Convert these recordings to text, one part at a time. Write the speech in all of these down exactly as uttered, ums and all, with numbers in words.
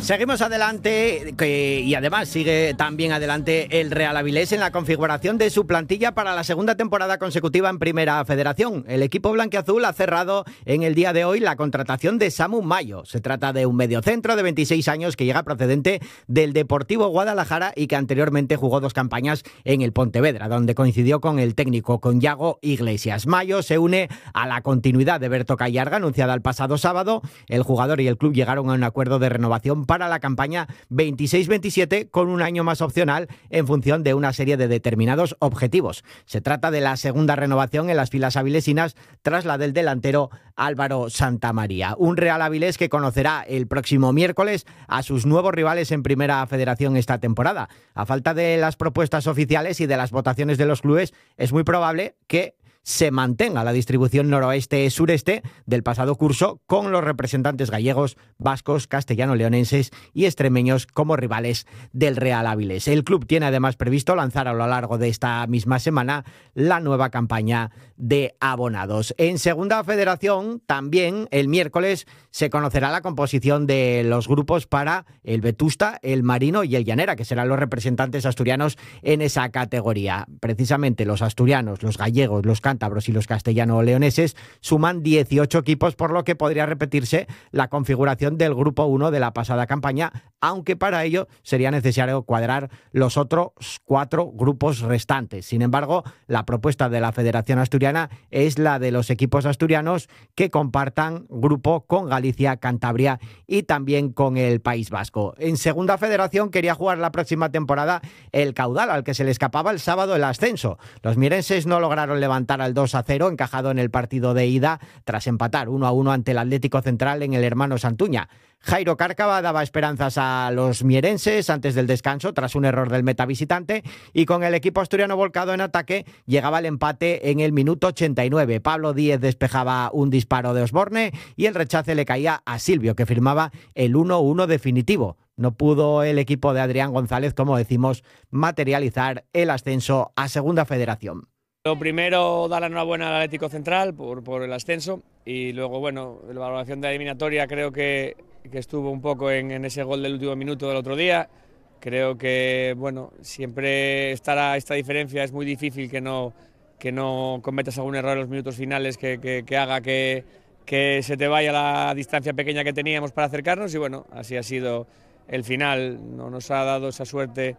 Seguimos adelante que, y además sigue también adelante el Real Avilés en la configuración de su plantilla para la segunda temporada consecutiva en Primera Federación. El equipo blanquiazul ha cerrado en el día de hoy la contratación de Samu Mayo. Se trata de un mediocentro de veintiséis años que llega procedente del Deportivo Guadalajara y que anteriormente jugó dos campañas en el Pontevedra, donde coincidió con el técnico, con Yago Iglesias. Mayo se une a la continuidad de Berto Callarga, anunciada el pasado sábado. El jugador y el club llegaron a un acuerdo de renovación para la campaña veintiséis veintisiete con un año más opcional en función de una serie de determinados objetivos. Se trata de la segunda renovación en las filas avilesinas tras la del delantero Álvaro Santamaría. Un Real Avilés que conocerá el próximo miércoles a sus nuevos rivales en Primera Federación esta temporada. A falta de las propuestas oficiales y de las votaciones de los clubes, es muy probable que se mantenga la distribución noroeste-sureste del pasado curso, con los representantes gallegos, vascos, castellano-leonenses y extremeños como rivales del Real Avilés. El club tiene además previsto lanzar a lo largo de esta misma semana la nueva campaña de abonados. En Segunda Federación, también el miércoles se conocerá la composición de los grupos para el Vetusta, el Marino y el Llanera, que serán los representantes asturianos en esa categoría. Precisamente los asturianos, los gallegos, los cántabros y los castellano-leoneses suman dieciocho equipos, por lo que podría repetirse la configuración del grupo uno de la pasada campaña, aunque para ello sería necesario cuadrar los otros cuatro grupos restantes. Sin embargo, la propuesta de la Federación Asturiana es la de los equipos asturianos que compartan grupo con Galicia, Cantabria y también con el País Vasco. En Segunda Federación quería jugar la próxima temporada el Caudal, al que se le escapaba el sábado el ascenso. Los mierenses no lograron levantar al dos a cero encajado en el partido de ida tras empatar uno a uno ante el Atlético Central en el Hermano Santuña. Jairo Cárcava daba esperanzas a los mierenses antes del descanso tras un error del meta visitante, y con el equipo asturiano volcado en ataque llegaba el empate en el minuto ochenta y nueve. Pablo Díez despejaba un disparo de Osborne y el rechace le caía a Silvio, que firmaba el uno uno definitivo. No pudo el equipo de Adrián González, como decimos, materializar el ascenso a Segunda Federación. Lo primero, dar la enhorabuena al Atlético Central por, por el ascenso, y luego, bueno, la valoración de la eliminatoria creo que, que estuvo un poco en, en ese gol del último minuto del otro día. Creo que, bueno, siempre estará esta diferencia, es muy difícil que no, que no cometas algún error en los minutos finales que, que, que haga que, que se te vaya la distancia pequeña que teníamos para acercarnos, y bueno, así ha sido el final. No nos ha dado esa suerte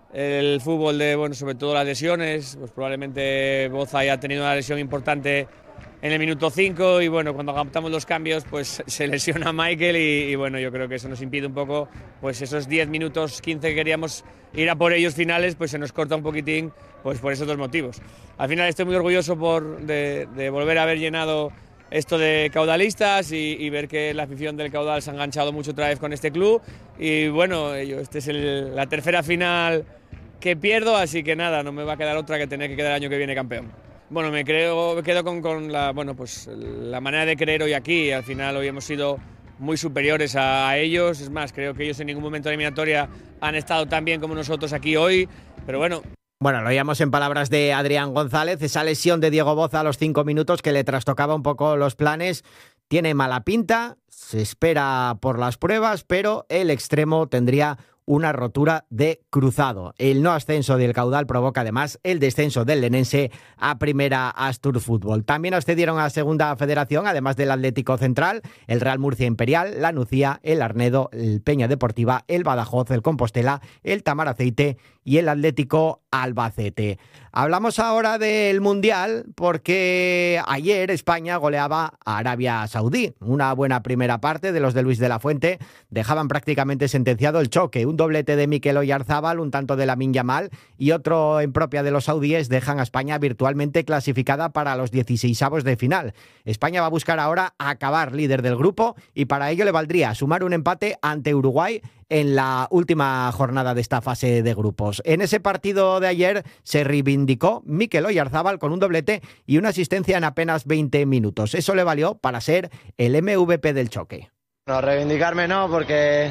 el fútbol de, bueno, sobre todo las lesiones. Pues probablemente Boza haya tenido una lesión importante en el minuto cinco, y bueno, cuando adaptamos los cambios pues se lesiona Michael y, y bueno, yo creo que eso nos impide un poco, pues esos diez minutos, quince que queríamos ir a por ellos finales, pues se nos corta un poquitín, pues por esos dos motivos. Al final estoy muy orgulloso por, de, de volver a haber llenado esto de caudalistas y, y ver que la afición del Caudal se ha enganchado mucho otra vez con este club, y bueno, yo, este es el, la tercera final que pierdo, así que nada, no me va a quedar otra que tener que quedar el año que viene campeón. Bueno, me, creo, me quedo con, con la, bueno, pues, la manera de creer hoy aquí. Al final hoy hemos sido muy superiores a, a ellos, es más, creo que ellos en ningún momento de la eliminatoria han estado tan bien como nosotros aquí hoy, pero bueno. Bueno, lo oíamos en palabras de Adrián González. Esa lesión de Diego Boza a los cinco minutos que le trastocaba un poco los planes tiene mala pinta, se espera por las pruebas, pero el extremo tendría una rotura de cruzado. El no ascenso del Caudal provoca además el descenso del Lenense a Primera Astur Fútbol. También accedieron a Segunda Federación, además del Atlético Central, el Real Murcia Imperial, la Nucía, el Arnedo, el Peña Deportiva, el Badajoz, el Compostela, el Tamaraceite y el Atlético Albacete. Hablamos ahora del Mundial porque ayer España goleaba a Arabia Saudí. Una buena primera parte de los de Luis de la Fuente dejaban prácticamente sentenciado el choque. Un doblete de Mikel Oyarzábal, un tanto de Lamine Yamal y otro en propia de los saudíes dejan a España virtualmente clasificada para los dieciseisavos de final. España va a buscar ahora acabar líder del grupo y para ello le valdría sumar un empate ante Uruguay en la última jornada de esta fase de grupos. En ese partido de ayer se reivindicó Mikel Oyarzábal con un doblete y una asistencia en apenas veinte minutos. Eso le valió para ser el M V P del choque. No, reivindicarme no, porque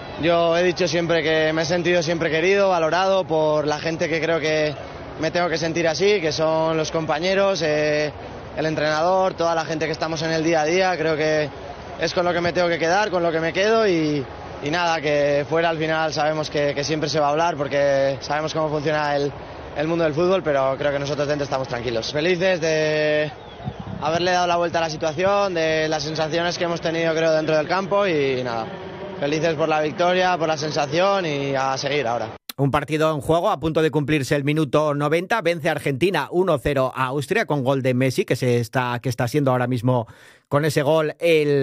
yo he dicho siempre que me he sentido siempre querido, valorado por la gente que creo que me tengo que sentir así, que son los compañeros, eh, el entrenador, toda la gente que estamos en el día a día. Creo que es con lo que me tengo que quedar, con lo que me quedo y, y nada, que fuera al final sabemos que, que siempre se va a hablar porque sabemos cómo funciona el, el mundo del fútbol, pero creo que nosotros dentro estamos tranquilos. Felices de haberle dado la vuelta a la situación, de las sensaciones que hemos tenido creo dentro del campo y nada, felices por la victoria, por la sensación y a seguir ahora. Un partido en juego, a punto de cumplirse el minuto noventa, vence Argentina uno cero a Austria con gol de Messi, que, se está, que está siendo ahora mismo con ese gol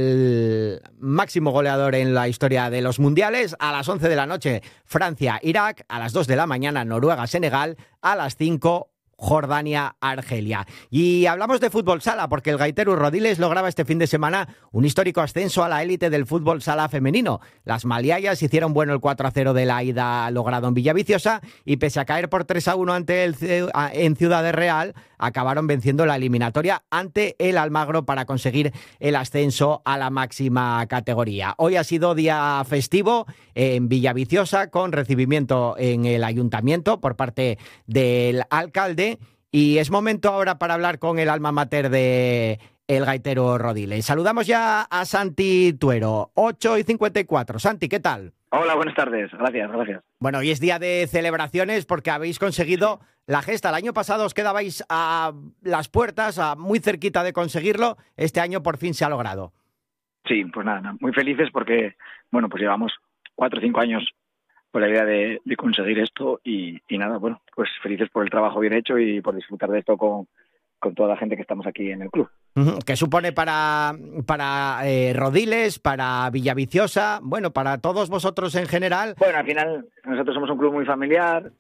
el máximo goleador en la historia de los mundiales. A las once de la noche, Francia-Irak, a las dos de la mañana, Noruega-Senegal, a las cinco, Jordania-Argelia. Y hablamos de fútbol sala porque el gaitero Rodiles lograba este fin de semana un histórico ascenso a la élite del fútbol sala femenino. Las maliayas hicieron bueno el cuatro a cero de la ida logrado en Villaviciosa y pese a caer por tres a uno ante el, en Ciudad Real, acabaron venciendo la eliminatoria ante el Almagro para conseguir el ascenso a la máxima categoría. Hoy ha sido día festivo en Villaviciosa con recibimiento en el ayuntamiento por parte del alcalde. Y es momento ahora para hablar con el alma mater de el gaitero Rodiles. Saludamos ya a Santi Tuero, ocho y cincuenta y cuatro. Santi, ¿qué tal? Hola, buenas tardes. Gracias, gracias. Bueno, hoy es día de celebraciones porque habéis conseguido la gesta. El año pasado os quedabais a las puertas, a muy cerquita de conseguirlo. Este año por fin se ha logrado. Sí, pues nada, muy felices porque, bueno, pues llevamos cuatro o cinco años con la idea de, de conseguir esto y, y nada, bueno, pues felices por el trabajo bien hecho y por disfrutar de esto con, con toda la gente que estamos aquí en el club. ¿Qué supone para, para eh, Rodiles, para Villaviciosa, bueno, para todos vosotros en general? Bueno, al final nosotros somos un club muy familiar,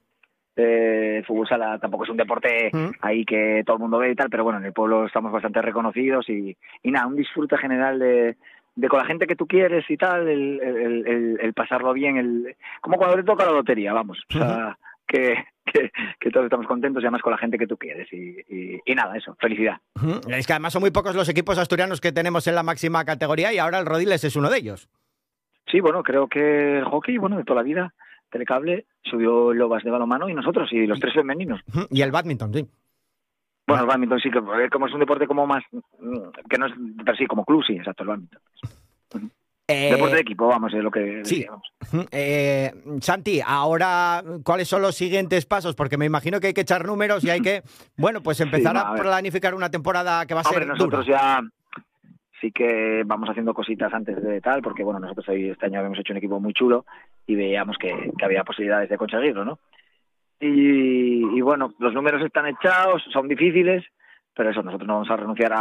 eh, el fútbol sala tampoco es un deporte ¿Mm? ahí que todo el mundo ve y tal, pero bueno, en el pueblo estamos bastante reconocidos y, y nada, un disfrute general de... de con la gente que tú quieres y tal, el, el, el, el pasarlo bien, el como cuando te toca la lotería, vamos, o sea, uh-huh. que, que, que todos estamos contentos y además con la gente que tú quieres y, y, y nada, eso, felicidad. Uh-huh. Es que además son muy pocos los equipos asturianos que tenemos en la máxima categoría y ahora el Rodiles es uno de ellos. Sí, bueno, creo que el hockey, bueno, de toda la vida, Telecable subió Lobas de balonmano y nosotros, y los tres femeninos. Uh-huh. Y el bádminton, sí. Bueno, el bádminton sí, que como es un deporte como más, que no es, pero sí, como club, sí, exacto, el bádminton. Eh, deporte de equipo, vamos, es lo que sí. decíamos. Eh, Santi, ahora, ¿cuáles son los siguientes pasos? Porque me imagino que hay que echar números y hay que, bueno, pues empezar sí, no, a, a planificar una temporada que va a Hombre, ser nosotros dura. Ya sí que vamos haciendo cositas antes de tal, porque bueno, nosotros hoy, este año habíamos hecho un equipo muy chulo y veíamos que, que había posibilidades de conseguirlo, ¿no? Y, y bueno, los números están echados, son difíciles, pero eso, nosotros no vamos a renunciar a